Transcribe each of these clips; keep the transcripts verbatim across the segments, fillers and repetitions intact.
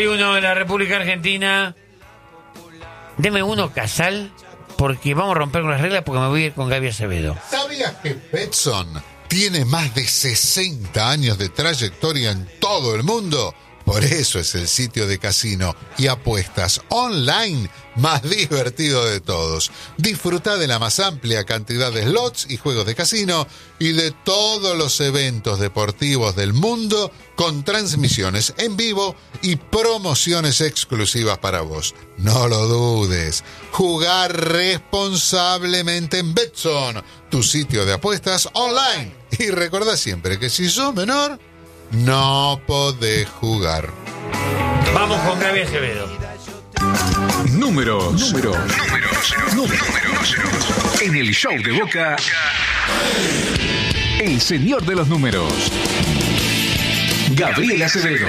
Uno de la República Argentina. Deme uno Casal, porque vamos a romper con las reglas, porque me voy a ir con Gaby Acevedo. ¿Sabías que Betson tiene más de sesenta años de trayectoria en todo el mundo? Por eso es el sitio de casino y apuestas online más divertido de todos. Disfruta de la más amplia cantidad de slots y juegos de casino y de todos los eventos deportivos del mundo con transmisiones en vivo y promociones exclusivas para vos. No lo dudes. Jugar responsablemente en Betson, tu sitio de apuestas online. Y recordá siempre que si sos menor, no podés jugar. Vamos con Gaby Acevedo. Números. Números. Números. Números. En el show de Boca, el señor de los números, Gabriel Acevedo.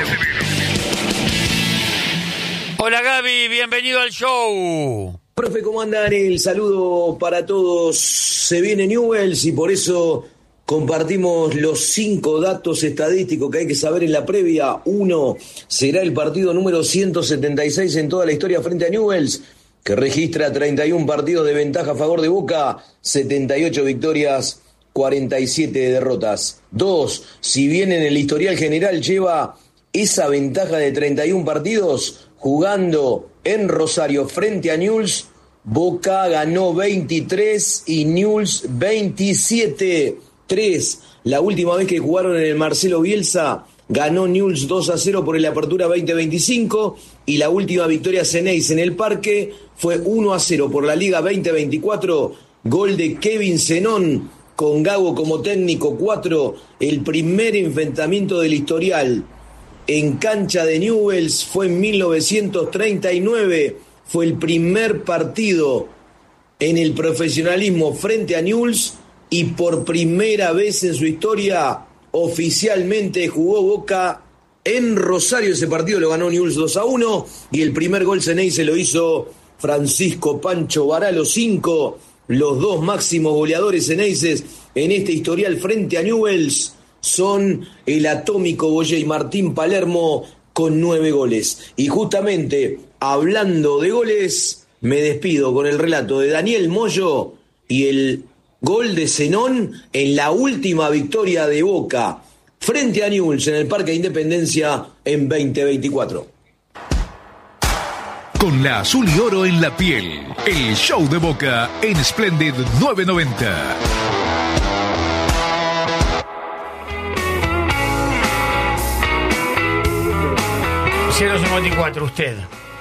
Hola Gaby, bienvenido al show. Profe, ¿cómo andan? El saludo para todos. Se viene Newell's y por eso compartimos los cinco datos estadísticos que hay que saber en la previa. Uno, será el partido número ciento setenta y seis en toda la historia frente a Newell's, que registra treinta y uno partidos de ventaja a favor de Boca, setenta y ocho victorias, cuarenta y siete derrotas. Dos, si bien en el historial general lleva esa ventaja de treinta y uno partidos, jugando en Rosario frente a Newell's, Boca ganó veintitrés y Newell's veintisiete. Tres, la última vez que jugaron en el Marcelo Bielsa, ganó Newell's dos a cero por el Apertura veinte veinticinco y la última victoria Ceneice en el Parque fue uno a cero por la Liga veinte veinticuatro, gol de Kevin Zenón con Gago como técnico. Cuatro, el primer enfrentamiento del historial en cancha de Newell's fue en mil novecientos treinta y nueve, fue el primer partido en el profesionalismo frente a Newell's. Y por primera vez en su historia, oficialmente jugó Boca en Rosario. Ese partido lo ganó Newell's dos a uno. Y el primer gol Ceneice lo hizo Francisco Pancho Varalo. Cinco, los dos máximos goleadores Ceneices en este historial frente a Newell's son el atómico Boyé y Martín Palermo con nueve goles. Y justamente, hablando de goles, me despido con el relato de Daniel Moyo y el gol de Zenón en la última victoria de Boca frente a Newell's en el Parque de Independencia en veinte veinticuatro. Con la azul y oro en la piel, el show de Boca en Splendid novecientos noventa. cero cincuenta y cuatro, usted.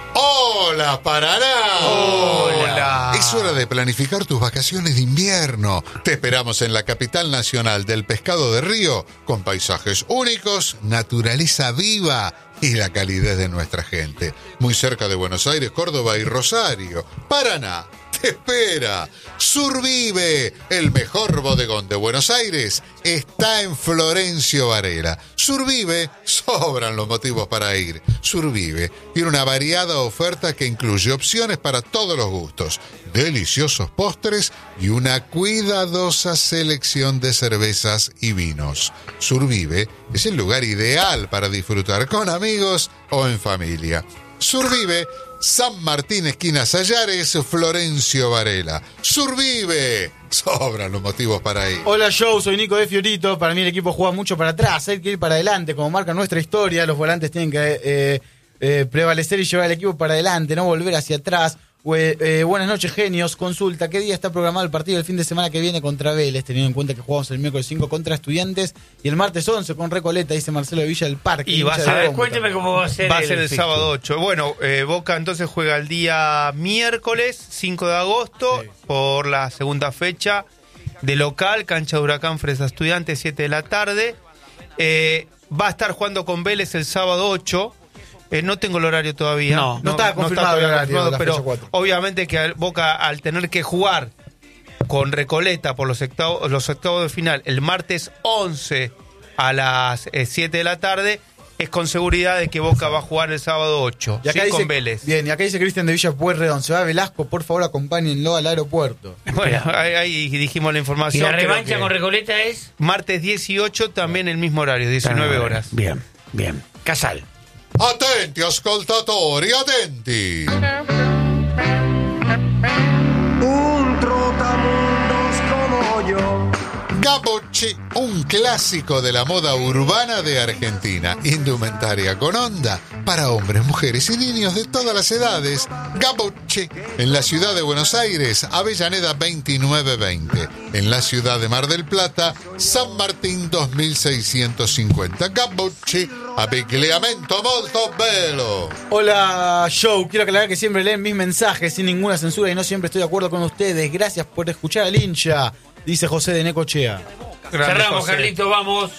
¡Hola, Paraná! ¡Hola! Es hora de planificar tus vacaciones de invierno. Te esperamos en la capital nacional del pescado de río, con paisajes únicos, naturaleza viva y la calidez de nuestra gente. Muy cerca de Buenos Aires, Córdoba y Rosario. Paraná te espera. Survive, el mejor bodegón de Buenos Aires, está en Florencio Varela. Survive, sobran los motivos para ir. Survive tiene una variada oferta que incluye opciones para todos los gustos, deliciosos postres y una cuidadosa selección de cervezas y vinos. Survive es el lugar ideal para disfrutar con amigos o en familia. Survive, San Martín, esquina Sayares, Florencio Varela. ¡Survive! Sobran los motivos para ir. Hola, show, soy Nico de Fiorito. Para mí el equipo juega mucho para atrás, hay que ir para adelante, como marca nuestra historia. Los volantes tienen que eh, eh, prevalecer y llevar al equipo para adelante, no volver hacia atrás. Eh, eh, buenas noches, genios. Consulta, ¿qué día está programado el partido el fin de semana que viene contra Vélez? Teniendo en cuenta que jugamos el miércoles cinco contra Estudiantes y el martes once con Recoleta, dice Marcelo de Villa del Parque. Y va a ser, cuénteme cómo va a ser. Va a el ser el fixture. sábado ocho. Bueno, eh, Boca entonces juega el día miércoles cinco de agosto, sí, por la segunda fecha de local, cancha de Huracán frente a Estudiantes, siete de la tarde. Eh, va a estar jugando con Vélez el sábado ocho. Eh, no tengo el horario todavía. No, no, no está confirmado el horario. Confirmado, pero obviamente que Boca, al tener que jugar con Recoleta por los octavos, los octavos de final el martes once a las eh, siete de la tarde, es con seguridad de que Boca va a jugar el sábado ocho, y acá ¿sí? dice, Con Vélez. Bien, y acá dice Cristian de Villa Pueyrredón, se va a Velasco, por favor acompáñenlo al aeropuerto. Bueno, ahí, ahí dijimos la información. ¿Y la revancha que con Recoleta es? Martes dieciocho, también el mismo horario, diecinueve horas. Bien, bien. Casal. Attenti ascoltatori, attenti. Un trotamundos como yo. Gabocci, un clásico de la moda urbana de Argentina. Indumentaria con onda para hombres, mujeres y niños de todas las edades. Gabocci, en la ciudad de Buenos Aires, Avellaneda veintinueve veinte. En la ciudad de Mar del Plata, San Martín dos mil seiscientos cincuenta. Gabocci, abbigliamento molto bello. Hola, Joe. Quiero aclarar que siempre leen mis mensajes sin ninguna censura y no siempre estoy de acuerdo con ustedes. Gracias por escuchar al hincha, dice José de Necochea. Grande Cerramos, José. Carlito, vamos.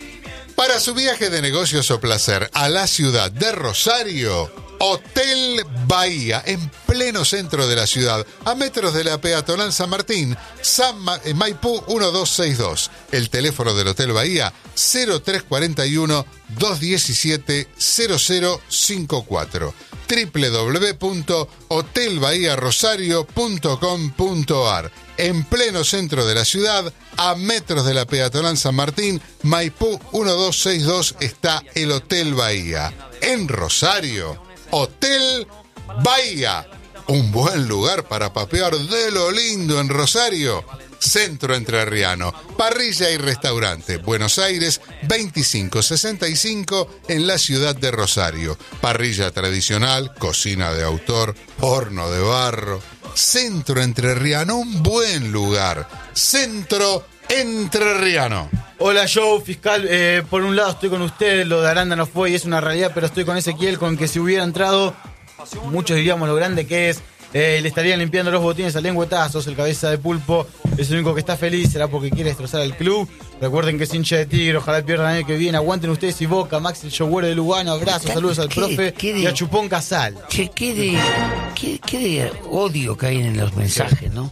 Para su viaje de negocios o placer a la ciudad de Rosario, Hotel Bahía, en pleno centro de la ciudad, a metros de la peatonal San Martín, San Ma- eh, Maipú uno dos seis dos. El teléfono del Hotel Bahía, cero tres cuatro uno, dos uno siete, cero cero cinco cuatro. doble u doble u doble u punto hotel bahía rosario punto com punto a r. En pleno centro de la ciudad, a metros de la peatonal San Martín, Maipú uno dos seis dos, está el Hotel Bahía. En Rosario, Hotel Bahía. Un buen lugar para papear de lo lindo en Rosario. Centro Entrerriano, parrilla y restaurante, Buenos Aires veinticinco sesenta y cinco, en la ciudad de Rosario. Parrilla tradicional, cocina de autor, horno de barro. Centro Entrerriano, un buen lugar. Centro Entrerriano. Hola, Joe, fiscal. Eh, por un lado estoy con usted, lo de Aranda no fue y es una realidad, pero estoy con Ezequiel, con que si hubiera entrado, muchos diríamos lo grande que es. Eh, le estarían limpiando los botines a lengüetazos. El cabeza de pulpo es el único que está feliz, será porque quiere destrozar al club. Recuerden que es hincha de Tigre, ojalá pierdan el año que viene. Aguanten ustedes y Boca. Max el Showero de Lugano, abrazos, saludos al ¿Qué- profe qué de- y a Chupón Casal. Che, qué de, qué, qué de odio que hay en los mensajes, ¿no?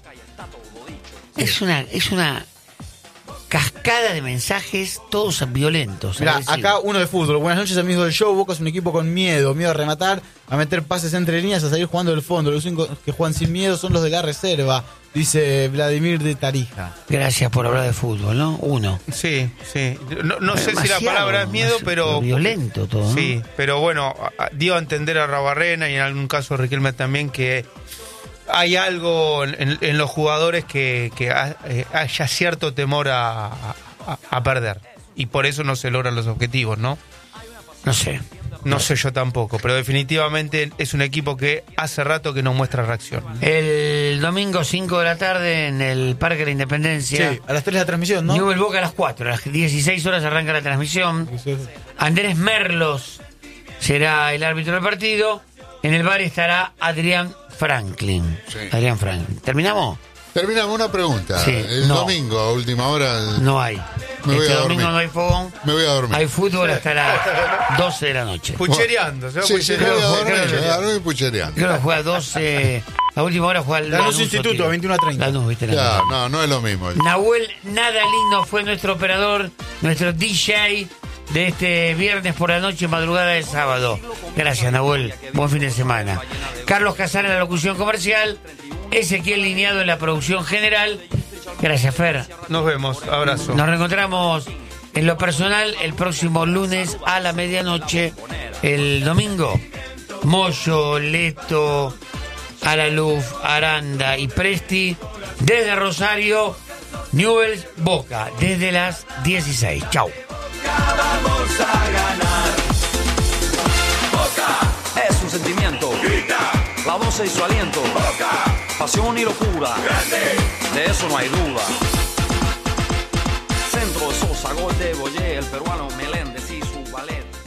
Es una, es una cascada de mensajes, todos violentos. Mirá, agresivos. acá uno de fútbol. Buenas noches, amigos del show. Boca es un equipo con miedo. Miedo a rematar, a meter pases entre líneas, a salir jugando del fondo. Los únicos que juegan sin miedo son los de la reserva, dice Vladimir de Tarija. Gracias por hablar de fútbol, ¿no? Uno. Sí, sí. No, no sé si la Demasiado, palabra es miedo, pero... violento todo, ¿no? Sí, pero bueno, a- a- dio a entender a Rabarrena y en algún caso a Riquelme también que hay algo en, en- en los jugadores que, que ha- eh, haya cierto temor a, a- a perder. Y por eso no se logran los objetivos, ¿no? No sé. No sé yo tampoco, pero definitivamente es un equipo que hace rato que no muestra reacción. El domingo cinco de la tarde en el Parque de la Independencia. Sí, a las tres la transmisión, ¿no? Newell Boca a las cuatro. A las dieciséis horas arranca la transmisión. Andrés Merlos será el árbitro del partido. En el bar estará Adrián Franklin. Sí. Adrián Franklin. ¿Terminamos? Terminamos una pregunta. Sí, el no. domingo, a última hora. el- No hay. Me voy este a domingo dormir. no hay fogón. Me voy a dormir. Hay fútbol hasta las doce de la noche. Puchereando, se va Sí, sí, me puchereando. voy a dormir, creo que- me voy a dormir puchereando. Creo que juega doce. A última hora juega el Lanús Instituto, Otiro. veintiuno a treinta. Lanús, viste, Lanús. Ya, no, no es lo mismo. Nahuel Nadalino fue nuestro operador, nuestro D J de este viernes por la noche, madrugada de sábado. Gracias, Nahuel. Buen fin de semana. Carlos Casar en la locución comercial. Ezequiel Lineado en la producción general. Gracias, Fer. Nos vemos, abrazo. Nos reencontramos en lo personal el próximo lunes a la medianoche. El domingo, Moyo, Leto, Alaluf, Aranda y Presti. Desde Rosario, Newell's Boca, desde las dieciséis. Chau. Vamos a ganar. Boca es un sentimiento. La voz y su aliento. Boca. Pasión y locura. Grande. De eso no hay duda. Centro de Sosa, gol de Boyé, el peruano Meléndez.